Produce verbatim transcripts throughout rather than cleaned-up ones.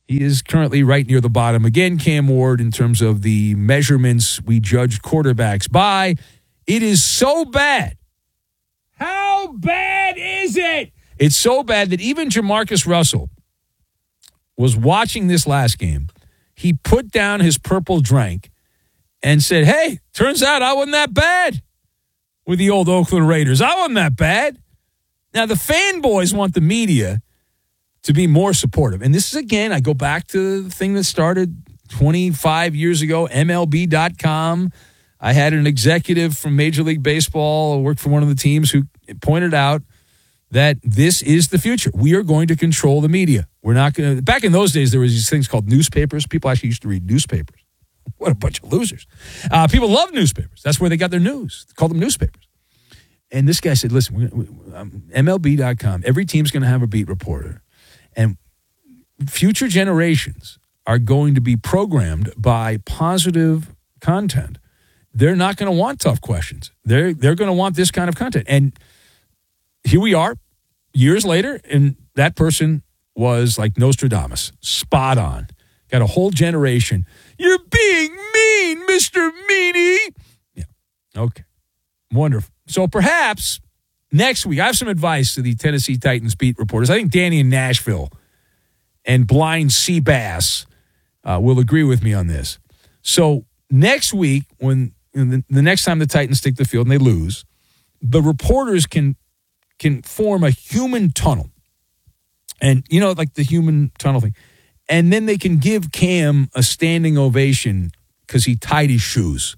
He is currently right near the bottom again, Cam Ward, in terms of the measurements we judge quarterbacks by. It is so bad. How bad is it? It's so bad that even Jamarcus Russell was watching this last game. He put down his purple drink and said, hey, turns out I wasn't that bad with the old Oakland Raiders. I wasn't that bad. Now, the fanboys want the media to be more supportive. And this is, again, I go back to the thing that started twenty-five years ago, M L B dot com. I had an executive from Major League Baseball who worked for one of the teams who pointed out that this is the future. We are going to control the media. We're not going to. Back in those days, there was these things called newspapers. People actually used to read newspapers. What a bunch of losers. Uh, people love newspapers. That's where they got their news. They called them newspapers. And this guy said, listen, we, we, um, M L B dot com, every team's going to have a beat reporter. And future generations are going to be programmed by positive content. They're not going to want tough questions. They're, they're going to want this kind of content. And here we are, years later, and that person was like Nostradamus, spot on. Got a whole generation. You're being mean, Mister Meanie. Yeah, okay, wonderful. So perhaps next week, I have some advice to the Tennessee Titans beat reporters. I think Danny in Nashville and Blind Seabass uh, will agree with me on this. So next week, when the, the next time the Titans take the field and they lose, the reporters can can form a human tunnel. And, you know, like the human tunnel thing. And then they can give Cam a standing ovation because he tied his shoes.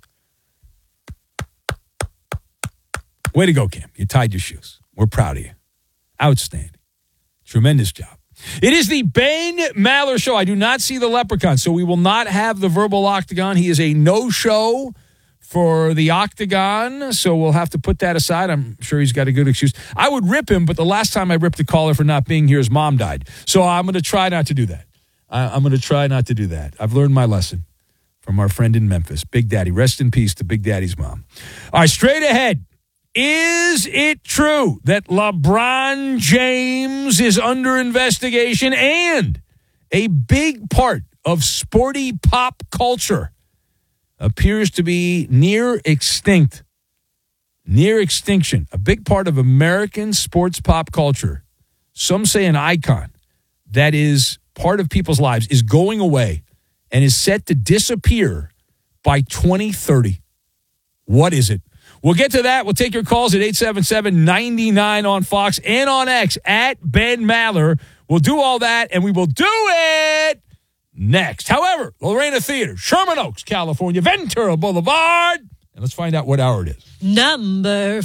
Way to go, Cam. You tied your shoes. We're proud of you. Outstanding. Tremendous job. It is the Ben Maller Show. I do not see the leprechaun, so we will not have the verbal octagon. He is a no-show for the octagon, so we'll have to put that aside. I'm sure he's got a good excuse. I would rip him, but the last time I ripped a caller for not being here, his mom died. So I'm going to try not to do that. I, I'm going to try not to do that. I've learned my lesson from our friend in Memphis, Big Daddy. Rest in peace to Big Daddy's mom. All right, straight ahead. Is it true that LeBron James is under investigation and a big part of sporty pop culture appears to be near extinct? Near extinction. A big part of American sports pop culture, some say an icon, that is part of people's lives, is going away and is set to disappear by twenty thirty. What is it? We'll get to that. We'll take your calls at eight seven seven, nine nine on Fox and on X at Ben Maller. We'll do all that, and we will do it next. However, Lorena Theater, Sherman Oaks, California, Ventura Boulevard. And let's find out what hour it is. Number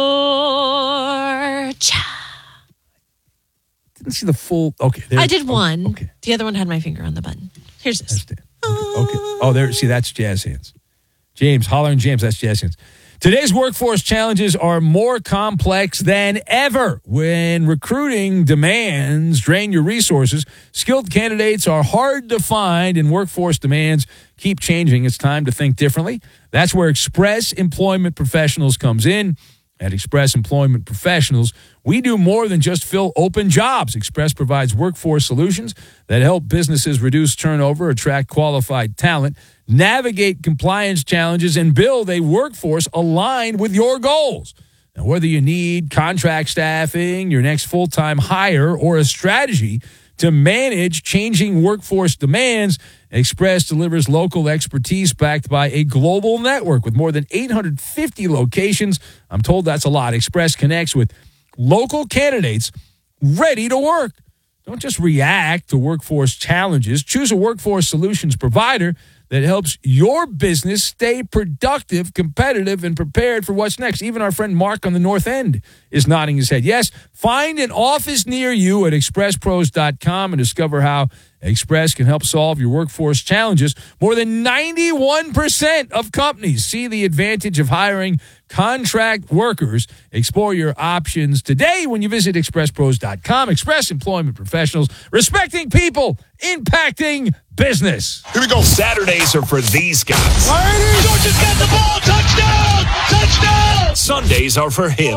four. Cha. Didn't see the full. Okay. There, I did one. Okay, okay. The other one had my finger on the button. Here's this. Okay, okay. Oh, there. See, that's jazz hands. James, hollering James, that's jazz hands. Today's workforce challenges are more complex than ever. When recruiting demands drain your resources, skilled candidates are hard to find, and workforce demands keep changing. It's time to think differently. That's where Express Employment Professionals comes in. At Express Employment Professionals, we do more than just fill open jobs. Express provides workforce solutions that help businesses reduce turnover, attract qualified talent, navigate compliance challenges, and build a workforce aligned with your goals. Now, whether you need contract staffing, your next full-time hire, or a strategy to manage changing workforce demands, Express delivers local expertise backed by a global network with more than eight hundred fifty locations. I'm told that's a lot. Express connects with local candidates ready to work. Don't just react to workforce challenges. Choose a workforce solutions provider that helps your business stay productive, competitive, and prepared for what's next. Even our friend Mark on the North End is nodding his head. Yes, find an office near you at express pros dot com and discover how Express can help solve your workforce challenges. More than ninety-one percent of companies see the advantage of hiring contract workers. Explore your options today when you visit express pros dot com. Express Employment Professionals, respecting people, impacting business. Here we go. Saturdays are for these guys. Ladies, Georgia's got the ball. Touchdown! Touchdown! Sundays are for him.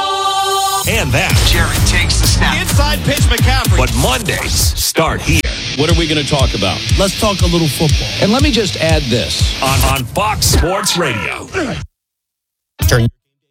And that. Jerry takes the snap. Inside pitch, McCaffrey. But Mondays start here. What are we going to talk about? Let's talk a little football. And let me just add this. On, on Fox Sports Radio. Turn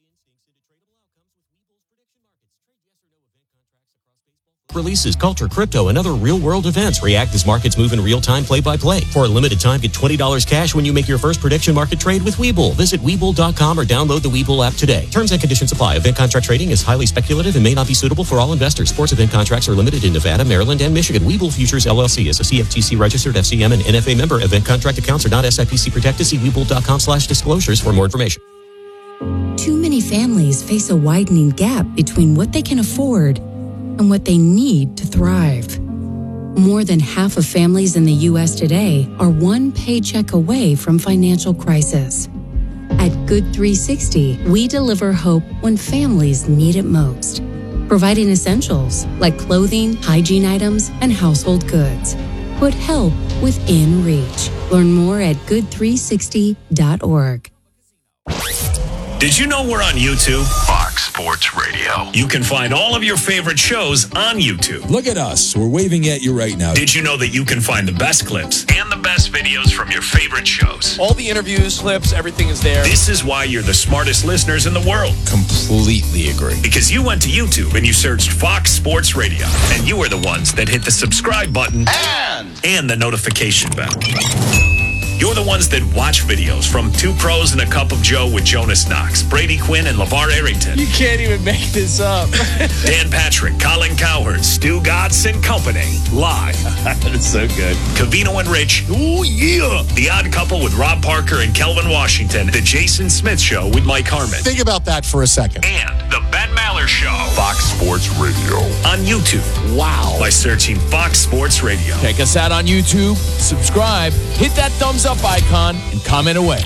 releases, culture, crypto, and other real-world events. React as markets move in real time, play-by-play. For a limited time, get twenty dollars cash when you make your first prediction market trade with Webull. Visit Webull dot com or download the Webull app today. Terms and conditions apply. Event contract trading is highly speculative and may not be suitable for all investors. Sports event contracts are limited in Nevada, Maryland, and Michigan. Webull Futures, L L C is a C F T C-registered F C M and N F A member. Event contract accounts are not S I P C protected. See Webull dot com slash disclosures for more information. Too many families face a widening gap between what they can afford and what they need to thrive. More than half of families in the U S today are one paycheck away from financial crisis. At Good three sixty, we deliver hope when families need it most, providing essentials like clothing, hygiene items, and household goods. Put help within reach. Learn more at good three sixty dot org. Did you know we're on YouTube? Fox Sports Radio. You can find all of your favorite shows on YouTube. Look at us. We're waving at you right now. Did you know that you can find the best clips and the best videos from your favorite shows? All the interviews, clips, everything is there. This is why you're the smartest listeners in the world. Completely agree. Because you went to YouTube and you searched Fox Sports Radio, and you are the ones that hit the subscribe button And, and the notification bell. You're the ones that watch videos from Two Pros and a Cup of Joe with Jonas Knox, Brady Quinn, and LeVar Arrington. You can't even make this up. Dan Patrick, Colin Cowherd, Stu Gatz and Company. Live. That's so good. Covino and Rich. oh, yeah. The Odd Couple with Rob Parker and Kelvin Washington. The Jason Smith Show with Mike Harmon. Think about that for a second. And The Ben Maller Show. Fox Sports Radio. On YouTube. Wow. By searching Fox Sports Radio. Check us out on YouTube, subscribe, hit that thumbs up icon, and comment away.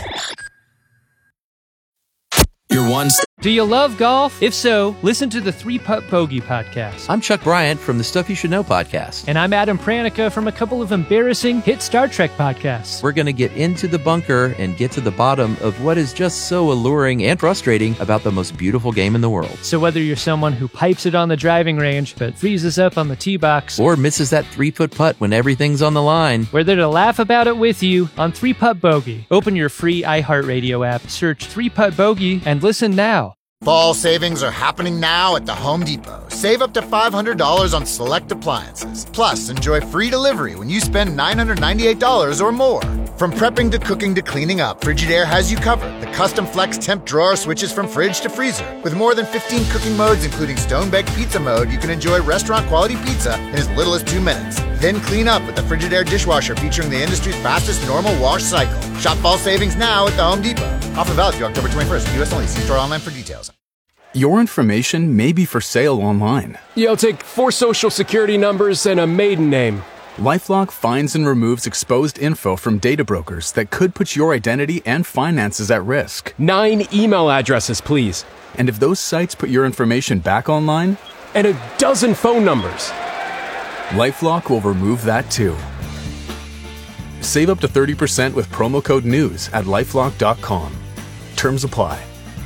You're one. Do you love golf? If so, listen to the Three Putt Bogey podcast. I'm Chuck Bryant from the Stuff You Should Know podcast. And I'm Adam Pranica from a couple of embarrassing hit Star Trek podcasts. We're going to get into the bunker and get to the bottom of what is just so alluring and frustrating about the most beautiful game in the world. So whether you're someone who pipes it on the driving range but freezes up on the tee box, or misses that three-foot putt when everything's on the line, we're there to laugh about it with you on Three Putt Bogey. Open your free iHeartRadio app, search Three Putt Bogey, and listen now. Fall savings are happening now at the Home Depot. Save up to five hundred dollars on select appliances. Plus, enjoy free delivery when you spend nine hundred ninety-eight dollars or more. From prepping to cooking to cleaning up, Frigidaire has you covered. The custom flex temp drawer switches from fridge to freezer. With more than fifteen cooking modes, including stone-baked pizza mode, you can enjoy restaurant-quality pizza in as little as two minutes. Then clean up with the Frigidaire dishwasher featuring the industry's fastest normal wash cycle. Shop fall savings now at the Home Depot. Offer valid through October twenty-first. U S only. See store online for details. Your information may be for sale online. Yo, take four social security numbers and a maiden name. LifeLock finds and removes exposed info from data brokers that could put your identity and finances at risk. Nine email addresses, please. And if those sites put your information back online? And a dozen phone numbers. LifeLock will remove that too. Save up to thirty percent with promo code NEWS at lifelock dot com. Terms apply.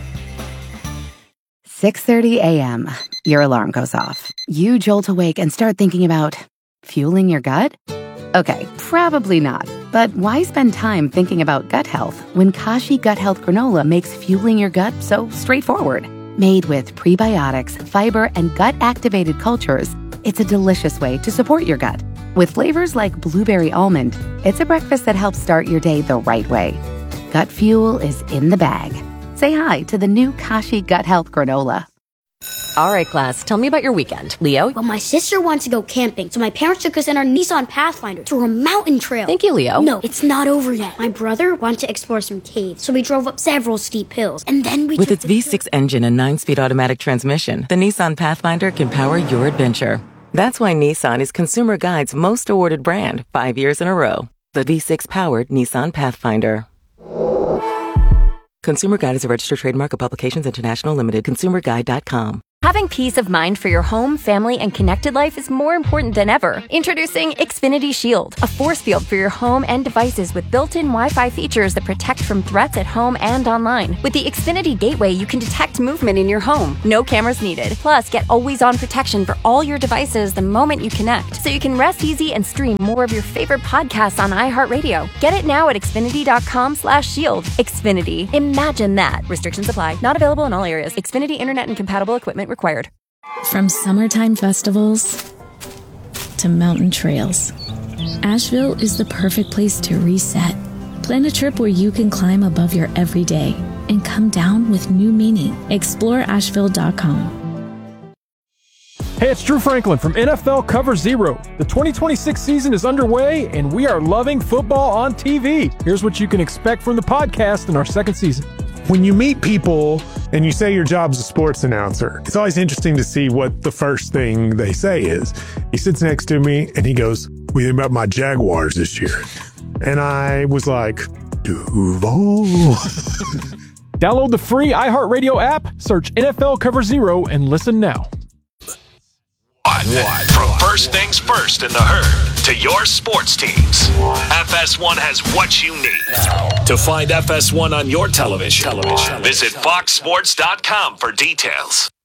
six thirty a.m. Your alarm goes off. You jolt awake and start thinking about fueling your gut? Okay, probably not. But why spend time thinking about gut health when Kashi Gut Health Granola makes fueling your gut so straightforward? Made with prebiotics, fiber, and gut-activated cultures, it's a delicious way to support your gut. With flavors like blueberry almond, it's a breakfast that helps start your day the right way. Gut fuel is in the bag. Say hi to the new Kashi Gut Health Granola. All right, class, tell me about your weekend. Leo? Well, my sister wants to go camping, so my parents took us in our Nissan Pathfinder to a mountain trail. Thank you, Leo. No, it's not over yet. My brother wanted to explore some caves, so we drove up several steep hills, and then we With its V six engine and nine-speed automatic transmission, the Nissan Pathfinder can power your adventure. That's why Nissan is Consumer Guide's most awarded brand, five years in a row. The V six-powered Nissan Pathfinder. Consumer Guide is a registered trademark of Publications International Limited. consumer guide dot com. Having peace of mind for your home, family, and connected life is more important than ever. Introducing Xfinity Shield, a force field for your home and devices with built-in Wi-Fi features that protect from threats at home and online. With the Xfinity Gateway, you can detect movement in your home. No cameras needed. Plus, get always-on protection for all your devices the moment you connect, so you can rest easy and stream more of your favorite podcasts on iHeartRadio. Get it now at Xfinity.com slash shield. Xfinity. Imagine that. Restrictions apply. Not available in all areas. Xfinity Internet and compatible equipment required. From summertime festivals to mountain trails, Asheville is the perfect place to reset. Plan a trip where you can climb above your everyday and come down with new meaning. Explore Asheville dot com. Hey, it's Drew Franklin from N F L Cover Zero. The twenty twenty-six season is underway, and we are loving football on T V. Here's what you can expect from the podcast in our second season. When you meet people and you say your job's a sports announcer, it's always interesting to see what the first thing they say is. He sits next to me and he goes, "What do you think about my Jaguars this year?" And I was like, Duval. Download the free iHeartRadio app, search N F L Cover Zero, and listen now. What? From first things first in the herd to your sports teams, F S one has what you need. To find F S one on your television, television. visit fox sports dot com for details.